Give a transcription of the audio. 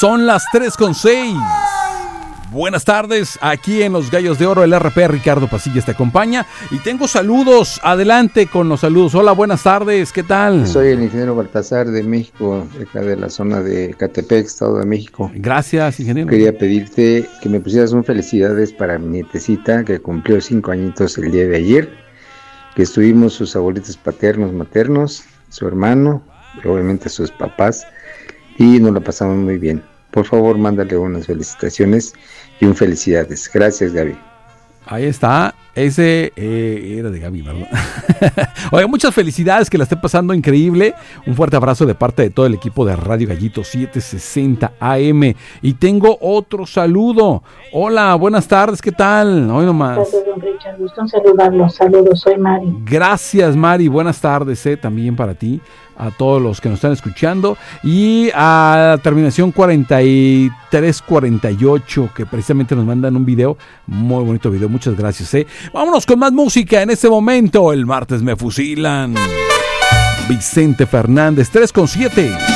Son las 3:06. Buenas tardes, aquí en Los Gallos de Oro, el RP Ricardo Pasillas te acompaña y tengo saludos, adelante con los saludos. Hola, buenas tardes, ¿qué tal? Soy el ingeniero Baltasar de México, acá de la zona de Catepec, Estado de México. Gracias, ingeniero. Quería pedirte que me pusieras un felicidades para mi nietecita que cumplió 5 añitos el día de ayer, que estuvimos sus abuelitos paternos, maternos, su hermano, obviamente sus papás, y nos la pasamos muy bien. Por favor, mándale unas felicitaciones y un felicidades. Gracias, Gaby. Ahí está, ese era de Gaby, ¿verdad? Oye, muchas felicidades, que la esté pasando increíble. Un fuerte abrazo de parte de todo el equipo de Radio Gallito 760 AM. Y tengo otro saludo. Hola, buenas tardes, ¿qué tal? Hoy nomás. Buenas tardes, don Richard, gusto en saludarlos. Saludos, soy Mari. Gracias, Mari, buenas tardes, también para ti, a todos los que nos están escuchando, y a terminación 4348, que precisamente nos mandan un video, muy bonito video, muchas gracias. Vámonos con más música en este momento. El martes me fusilan. Vicente Fernández, 3:07.